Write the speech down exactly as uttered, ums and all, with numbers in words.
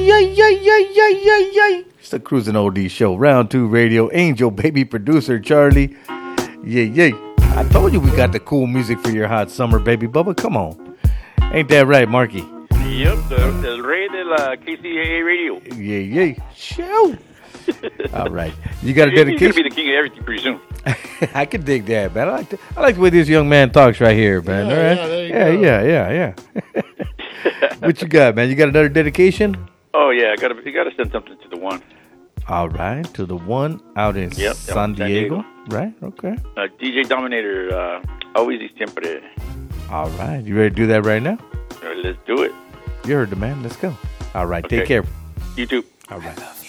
Yay, yay, yay, yay, yay, yay. It's the Cruising Oldies Show. Round two radio. Angel, baby producer Charlie. Yay, yay. I told you we got the cool music for your hot summer, baby Bubba. Come on. Ain't that right, Marky? Yep, the, the rey de la K C A A radio. Yay, yay. Show. All right. You got a dedication? You're going to be the king of everything pretty soon. I can dig that, man. I like, the, I like the way this young man talks right here, man. Yeah, All right? yeah, there you yeah, go. yeah, yeah, yeah. What you got, man? You got another dedication? Oh, yeah. I gotta, you got to send something to the one. All right. To the one out in Yep, San, San Diego. Diego. Right? Okay. Uh, D J Dominator, uh, always y siempre. All right. You ready to do that right now? Uh, let's do it. You heard the man. Let's go. All right. Okay. Take care. You too. All right.